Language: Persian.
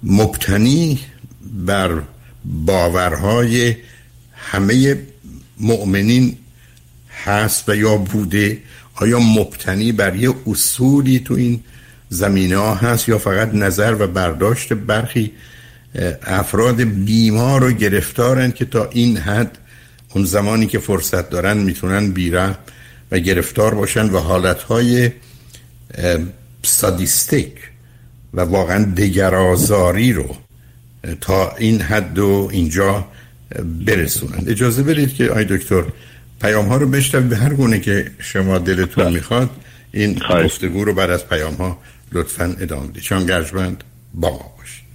مبتنی بر باورهای همه مؤمنین هست و یا بوده؟ آیا مبتنی بر یه اصولی تو این زمینه ها هست یا فقط نظر و برداشت برخی افراد بیمار و گرفتارن که تا این حد اون زمانی که فرصت دارن میتونن بی‌رحم و گرفتار باشن و حالتهای سادیستیک و واقعا دگرآزاری رو تا این حد و اینجا برسونن؟ اجازه بدید که آی دکتر پیام ها رو بشنوید به هر گونه که شما دلتون میخواد. این گفتگو رو بعد از پیام ها لطفاً ادامه بدید. شنگ ارجمند با ما باشید.